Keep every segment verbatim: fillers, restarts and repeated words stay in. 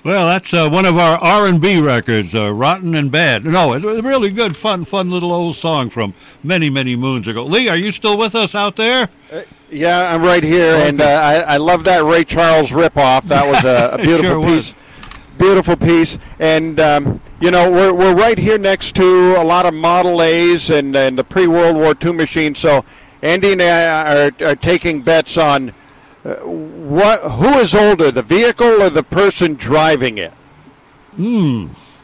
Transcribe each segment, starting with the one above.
Well, that's uh, one of our R and B records, uh, Rotten and Bad. No, it's a really good, fun, fun little old song from many, many moons ago. Lee, are you still with us out there? Uh, yeah, I'm right here, okay. and uh, I, I love that Ray Charles ripoff. That was a, a beautiful sure piece. Was. Beautiful piece, and um, you know we're we're right here next to a lot of Model A's and, and the pre-World War Two machines. So Andy and I are, are taking bets on uh, what who is older, the vehicle or the person driving it. Hmm.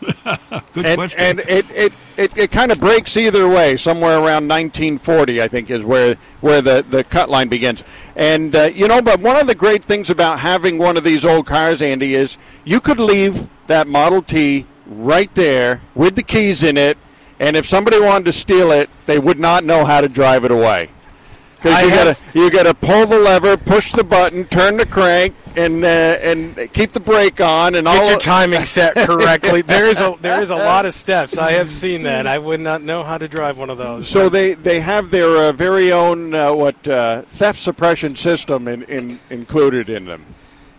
Good and, question. And it it, it, it kind of breaks either way. Somewhere around nineteen forty, I think, is where where the, the cut line begins. And, uh, you know, but one of the great things about having one of these old cars, Andy, is you could leave that Model T right there with the keys in it, and if somebody wanted to steal it, they would not know how to drive it away. Because you got to you got to pull the lever, push the button, turn the crank, and uh, and keep the brake on, and get all your timing set correctly. There is a there is a lot of steps. I have seen that. I would not know how to drive one of those. So they, they have their uh, very own uh, what uh, theft suppression system in, in, included in them.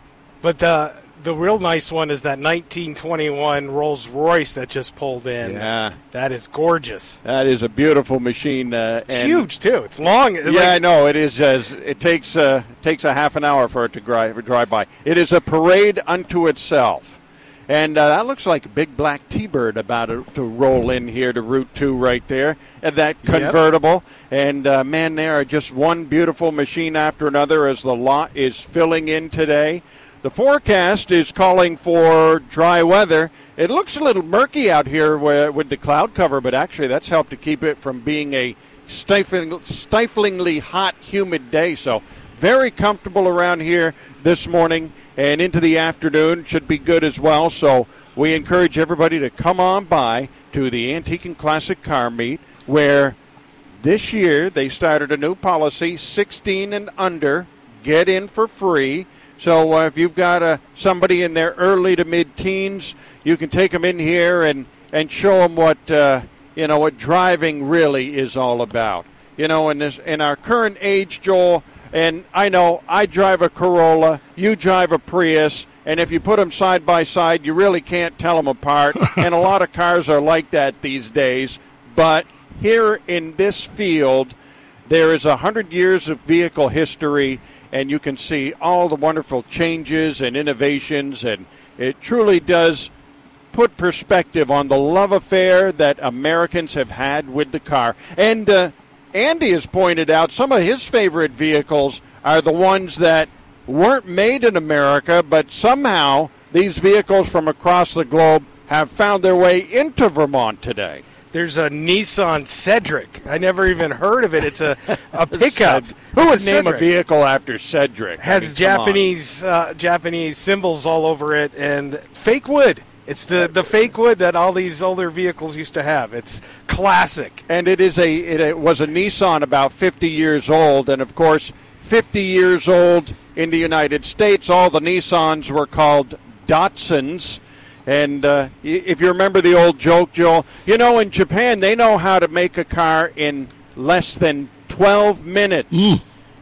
But the the real nice one is that nineteen twenty-one Rolls Royce that just pulled in. Yeah, that is gorgeous. That is a beautiful machine. Uh, it's and huge too. It's long. Yeah, like, I know it is. Uh, it takes uh, takes a half an hour for it to drive drive by. It is a parade unto itself, and uh, that looks like a big black T-Bird about to, to roll in here to Route Two right there, and that convertible. Yep. And uh, man, there are just one beautiful machine after another as the lot is filling in today. The forecast is calling for dry weather. It looks a little murky out here with the cloud cover, but actually that's helped to keep it from being a stifling, stiflingly hot, humid day. So very comfortable around here this morning and into the afternoon. Should be good as well. So we encourage everybody to come on by to the Antique and Classic Car Meet, where this year they started a new policy, sixteen and under, get in for free. So uh, if you've got uh, somebody in their early to mid-teens, you can take them in here and, and show them what uh, you know what driving really is all about. You know, in this in our current age, Joel, and I know I drive a Corolla, you drive a Prius, and if you put them side by side, you really can't tell them apart. And a lot of cars are like that these days. But here in this field, there is a hundred years of vehicle history. And you can see all the wonderful changes and innovations, and it truly does put perspective on the love affair that Americans have had with the car. And uh, Andy has pointed out some of his favorite vehicles are the ones that weren't made in America, but somehow these vehicles from across the globe have found their way into Vermont today. There's a Nissan Cedric. I never even heard of it. It's a, a pickup. Who would name Cedric? A vehicle after Cedric? Has I mean, Japanese uh, Japanese symbols all over it and fake wood. It's the, the fake wood that all these older vehicles used to have. It's classic. And it is a it, it was a Nissan about fifty years old, and of course, fifty years old in the United States, all the Nissans were called Datsuns. And uh, if you remember the old joke, Joel, you know, in Japan, they know how to make a car in less than twelve minutes. Mm.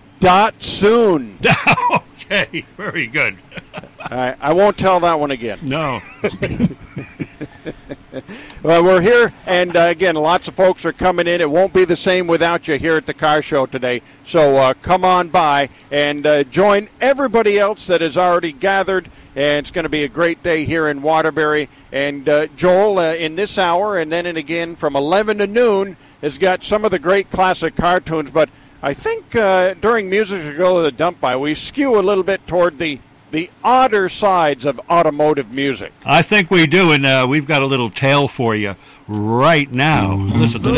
Datsun. Okay, very good. I, I won't tell that one again. No. Well, we're here, and uh, again, lots of folks are coming in. It won't be the same without you here at the car show today. So uh, come on by and uh, join everybody else that has already gathered. And it's going to be a great day here in Waterbury. And uh, Joel, uh, in this hour, and then and again from eleven to noon, has got some of the great classic cartoons. But I think uh, during Music to Go to the Dump By, we skew a little bit toward the, the odder sides of automotive music. I think we do, and uh, we've got a little tale for you right now. Listen to this.